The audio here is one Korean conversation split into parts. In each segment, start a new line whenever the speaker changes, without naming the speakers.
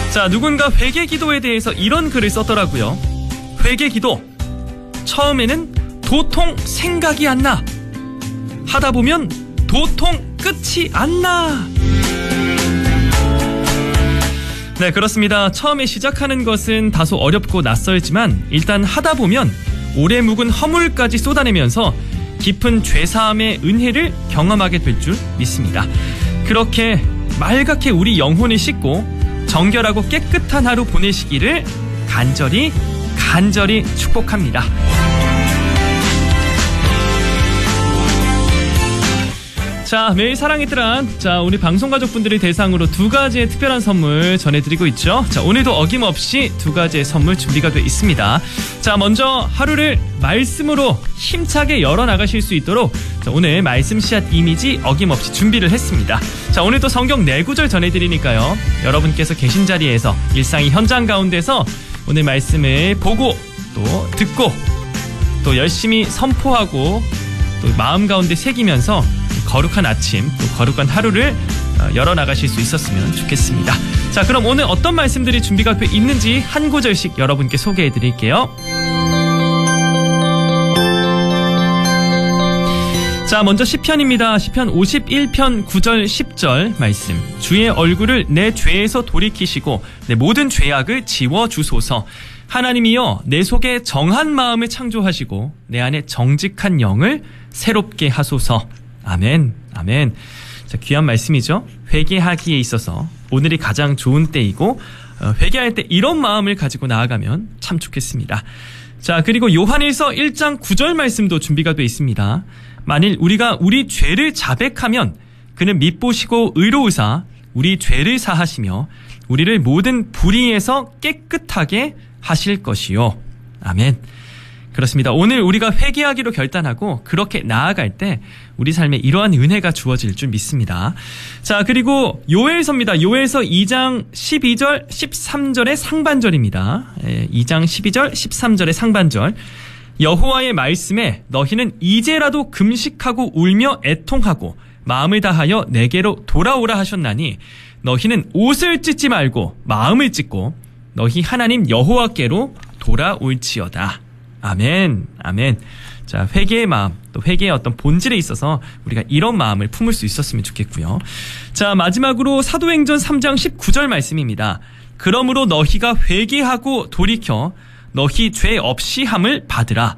자, 누군가 회개 기도에 대해서 이런 글을 썼더라고요. 회개 기도. 처음에는 도통 생각이 안 나. 하다 보면 도통 끝이 안 나. 네, 그렇습니다. 처음에 시작하는 것은 다소 어렵고 낯설지만 일단 하다 보면 오래 묵은 허물까지 쏟아내면서 깊은 죄사함의 은혜를 경험하게 될 줄 믿습니다. 그렇게 말갛게 우리 영혼을 씻고 정결하고 깨끗한 하루 보내시기를 간절히 축복합니다. 자, 매일 사랑했더란, 자, 우리 방송가족분들의 대상으로 2가지의 특별한 선물 전해드리고 있죠. 자, 오늘도 어김없이 2가지의 선물 준비가 되어 있습니다. 자, 먼저 하루를 말씀으로 힘차게 열어나가실 수 있도록, 자, 오늘 말씀 씨앗 이미지 어김없이 준비를 했습니다. 자, 오늘도 성경 4구절 전해드리니까요. 여러분께서 계신 자리에서 일상의 현장 가운데서 오늘 말씀을 보고 또 듣고 또 열심히 선포하고 또 마음 가운데 새기면서 거룩한 아침, 또 거룩한 하루를 열어나가실 수 있었으면 좋겠습니다. 자, 그럼 오늘 어떤 말씀들이 준비가 돼 있는지 한 구절씩 여러분께 소개해드릴게요. 자, 먼저 시편입니다. 시편 51편 9절 10절 말씀. 주의 얼굴을 내 죄에서 돌이키시고 내 모든 죄악을 지워주소서. 하나님이여, 내 속에 정한 마음을 창조하시고 내 안에 정직한 영을 새롭게 하소서. 아멘, 아멘. 자, 귀한 말씀이죠. 회개하기에 있어서 오늘이 가장 좋은 때이고 회개할 때 이런 마음을 가지고 나아가면 참 좋겠습니다. 자, 그리고 요한일서 1장 9절 말씀도 준비가 되어 있습니다. 만일 우리가 우리 죄를 자백하면 그는 밉보시고 의로우사 우리 죄를 사하시며 우리를 모든 불의에서 깨끗하게 하실 것이요. 아멘. 그렇습니다. 오늘 우리가 회개하기로 결단하고 그렇게 나아갈 때 우리 삶에 이러한 은혜가 주어질 줄 믿습니다. 자, 그리고 요엘서입니다. 요엘서 2장 12절 13절의 상반절입니다. 2장 12절 13절의 상반절. 여호와의 말씀에 너희는 이제라도 금식하고 울며 애통하고 마음을 다하여 내게로 돌아오라 하셨나니 너희는 옷을 찢지 말고 마음을 찢고 너희 하나님 여호와께로 돌아올지어다. 아멘, 아멘. 자, 회개의 마음, 또 회개의 어떤 본질에 있어서 우리가 이런 마음을 품을 수 있었으면 좋겠고요. 자, 마지막으로 사도행전 3장 19절 말씀입니다. 그러므로 너희가 회개하고 돌이켜 너희 죄 없이 함을 받으라.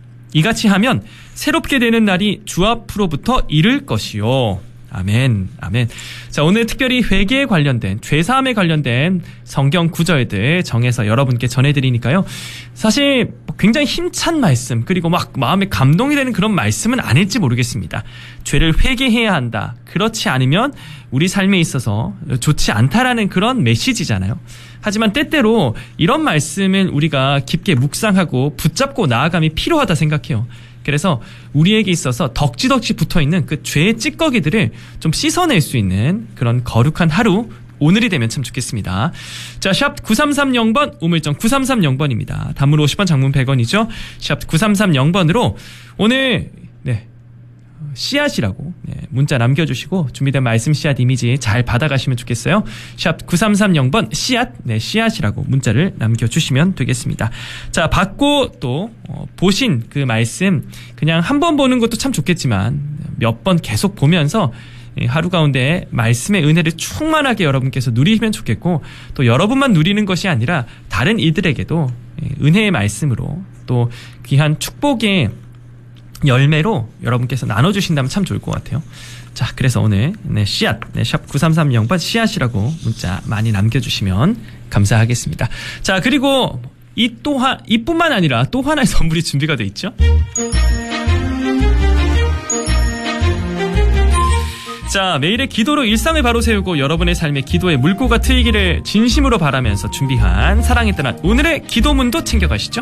이같이 하면 새롭게 되는 날이 주 앞으로부터 이를 것이요. 아멘, 아멘. 자, 오늘 특별히 회개에 관련된, 죄사함에 관련된 성경 구절들 정해서 여러분께 전해드리니까요. 사실 굉장히 힘찬 말씀, 그리고 막 마음에 감동이 되는 그런 말씀은 아닐지 모르겠습니다. 죄를 회개해야 한다. 그렇지 않으면 우리 삶에 있어서 좋지 않다라는 그런 메시지잖아요. 하지만 때때로 이런 말씀을 우리가 깊게 묵상하고 붙잡고 나아감이 필요하다 생각해요. 그래서 우리에게 있어서 덕지덕지 붙어있는 그 죄의 찌꺼기들을 좀 씻어낼 수 있는 그런 거룩한 하루, 오늘이 되면 참 좋겠습니다. 자, 샵 9330번, 우물정 9330번입니다. 단문 50원, 장문 100원이죠. 샵 9330번으로 오늘 씨앗이라고 문자 남겨주시고 준비된 말씀 씨앗 이미지 잘 받아가시면 좋겠어요. 샵 9330번 씨앗, 씨앗이라고 문자를 남겨주시면 되겠습니다. 자, 받고 또 보신 그 말씀 그냥 한 번 보는 것도 참 좋겠지만 몇 번 계속 보면서 하루 가운데 말씀의 은혜를 충만하게 여러분께서 누리시면 좋겠고, 또 여러분만 누리는 것이 아니라 다른 이들에게도 은혜의 말씀으로 또 귀한 축복의 열매로 여러분께서 나눠주신다면 참 좋을 것 같아요. 자, 그래서 오늘 씨앗, 샵 9330번 씨앗이라고 문자 많이 남겨주시면 감사하겠습니다. 자, 그리고 이뿐만 아니라 또 하나의 선물이 준비가 돼 있죠. 자, 매일의 기도로 일상을 바로 세우고 여러분의 삶의 기도의 물꼬가 트이기를 진심으로 바라면서 준비한 사랑의 떠난 오늘의 기도문도 챙겨가시죠.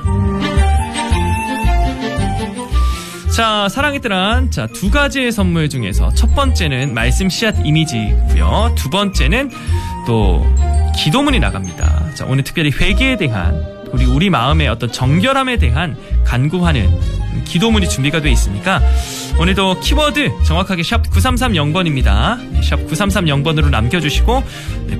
자, 사랑의 떠난, 자, 2가지의 선물 중에서 첫 번째는 말씀 씨앗 이미지고요. 두 번째는 또 기도문이 나갑니다. 자, 오늘 특별히 회개에 대한 우리 마음의 어떤 정결함에 대한 간구하는 기도문이 준비가 되어 있으니까 오늘도 키워드 정확하게 샵 9330번입니다. 샵 9330번으로 남겨주시고